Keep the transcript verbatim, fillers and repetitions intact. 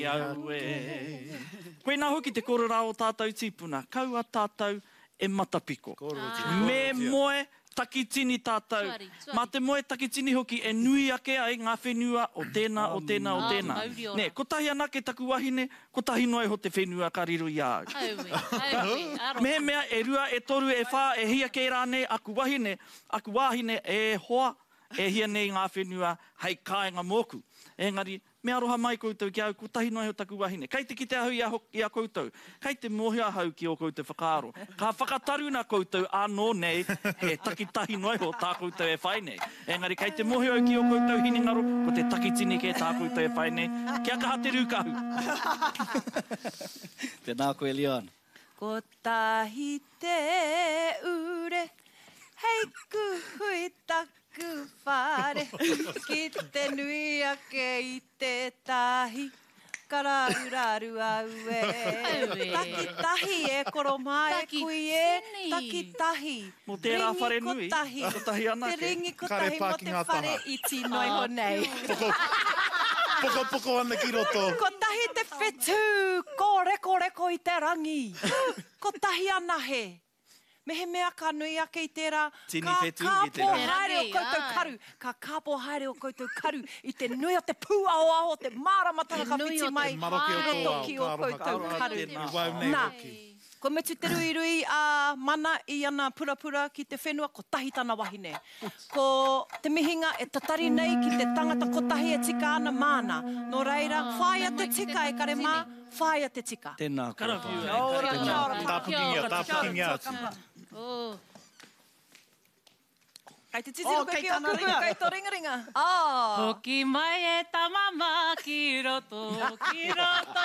Au e. Koe nā hoki te korora o tātou tīpuna. Kaua tātou e matapiko. Ah. Me moe takitini tātou. Tuari, tuari. Mā te moe takitini hoki e nui ake ai ngā whenua o tēnā, o tēnā, o Ah, tēnā. mauri ora. Ne, ko tahi anake taku wahine, ko tahi noe ho te whenua ka riro i au. Auwe, auwe, aro. Mehe mea e rua, e toru, e whā, e hia kei rāne, aku wahine, aku wahine e hoa, e hia nei ngā whenua, hei kāinga mōku. Engari, me aroha mai koutou ki au, ko tahi noe ho taku wahine. Kei te ki te ahu i a, ho- i a koutou. Kei te mohi ahau ki o koutou whakaaro. Ka whakataru nā koutou anō nei, he takitahi noe ho tā koutou e whai nei. Engari, kei te mohi au ki o koutou hiningaro, ko te takitini ke tā koutou e whai nei. Kia kaha te rūkahu. Tēnā koe, Leon. Ko tahi te ure, hei ku hui taku whare, ki te nui ake i te tahi, karauraru au e. Auwe. Taki tahi e koro mai Taki kui e, tini. taki tahi. Mo tērā Ringi whare ko nui, tahi. ko tahi anake. Te ringi ko Kare tahi mo pāki te ngā whare taha. iti noi honei. Poko, poko, poko ana ki roto. Ko tahi te whetū, ko reko reko i te rangi. Ko tahi ana he. Mehe mea ka nui ake i tērā, Tini ka whetū i te kāpō rangi. haere o koutou Ai. karu. Ka kāpō haere o koutou karu i te nui o te pū ao ao, te māramatanga ka Te nui whiti o te mai. Marake o Ai. tō Roto ao, ki o ka aroha koutou ka karu. Tēnā. I wau nei Nā. hoki. Ko me tu te rui rui a mana i ana purapura ki te whenua, ko tahi tana wahine. Ko te mihinga e tatari nei ki te tangata, ko tahi e tika ana mana. Nō reira, whāia te tika e kare mā, whāia te tika. Tēnā koe. Karawhiu, Kia ora, Tēnā. kia ora. Tāpukingia, tāpukingia atu. Oh. Kai te titi Oh, o koe kei ki o tāna kuku, ringa. kai tō ringa ringa. Oh. Hoki mai e tamama ki roto, ki roto